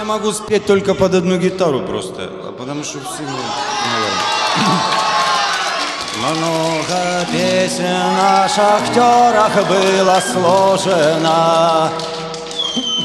Я могу спеть только под одну гитару просто, потому что все, наверное. Много песен на шахтерах было сложено.